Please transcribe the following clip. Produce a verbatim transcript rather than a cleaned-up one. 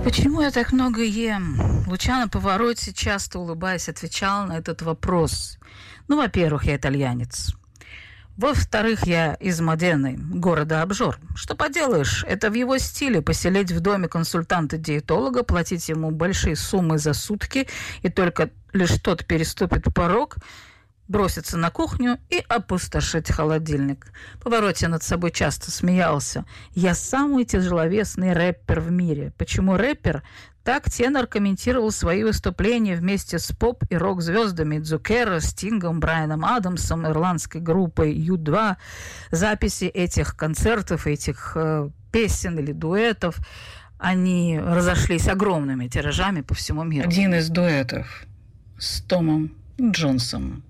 Почему я так много ем? Лучано Повороти, часто улыбаясь, отвечал на этот вопрос. Ну, во-первых, я итальянец. Во-вторых, я из Модены, города обжор. Что поделаешь, это в его стиле поселить в доме консультанта-диетолога, платить ему большие суммы за сутки, и только лишь тот переступит порог, броситься на кухню и опустошить холодильник. Повороти над собой часто смеялся. Я самый тяжеловесный рэпер в мире. Почему рэпер? Так тенор комментировал свои выступления вместе с поп- и рок-звездами Дзукера, Стингом, Брайаном Адамсом, ирландской группой ю два. Записи этих концертов, этих э, песен или дуэтов, они разошлись огромными тиражами по всему миру. Один из дуэтов с Томом Джонсом.